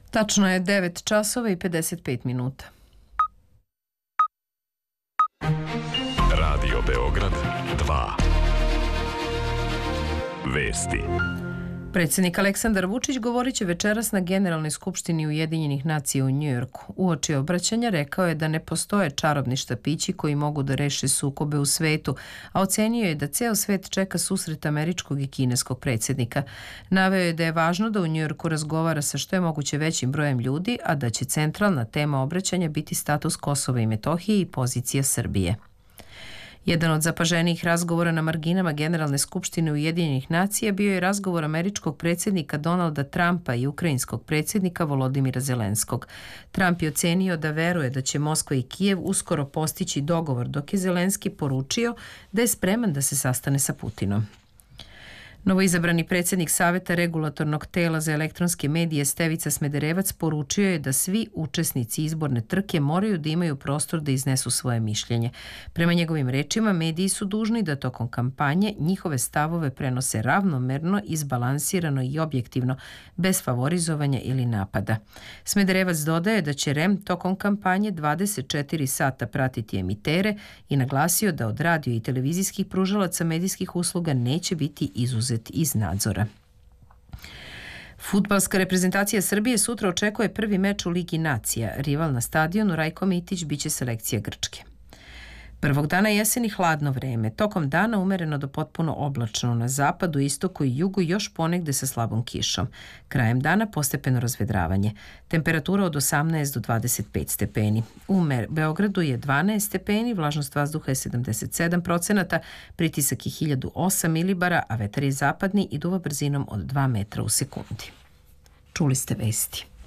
Tačno je 9 časova i 55 minuta. Radio Beograd 2. Vesti. Predsjednik Aleksandar Vučić govorit će večeras na Generalnoj skupštini Ujedinjenih nacija u Njujorku. Uoči obraćanja rekao je da ne postoje čarobni štapići koji mogu da reše sukobe u svetu, a ocenio je da ceo svet čeka susret američkog i kineskog predsjednika. Naveo je da je važno da u Njujorku razgovara sa što je moguće većim brojem ljudi, a da će centralna tema obraćanja biti status Kosova i Metohije i pozicija Srbije. Jedan od zapaženijih razgovora na marginama Generalne skupštine Ujedinjenih nacija bio je razgovor američkog predsjednika Donalda Trumpa i ukrajinskog predsjednika Volodimira Zelenskog. Trump je ocenio da veruje da će Moskva i Kijev uskoro postići dogovor, dok je Zelenski poručio da je spreman da se sastane sa Putinom. Novoizabrani predsjednik Saveta regulatornog tela za elektronske medije Stevica Smederevac poručio je da svi učesnici izborne trke moraju da imaju prostor da iznesu svoje mišljenje. Prema njegovim rečima, mediji su dužni da tokom kampanje njihove stavove prenose ravnomerno, izbalansirano i objektivno, bez favorizovanja ili napada. Smederevac dodaje da će REM tokom kampanje 24 sata pratiti emitere i naglasio da od radio i televizijskih pružalaca medijskih usluga neće biti izuzet iz nadzora. Fudbalska reprezentacija Srbije sutra očekuje prvi meč u Ligi nacija. Rival na stadionu Rajko Mitić biće selekcija Grčke. Prvog dana jeseni hladno vreme, tokom dana umereno do potpuno oblačno, na zapadu, istoku i jugu još ponegde sa slabom kišom. Krajem dana postepeno razvedravanje. Temperatura od 18 do 25 stepeni. U Beogradu je 12 stepeni, vlažnost vazduha je 77%, pritisak je 1008 milibara, a vetar je zapadni i duva brzinom od 2 metra u sekundi. Čuli ste vesti.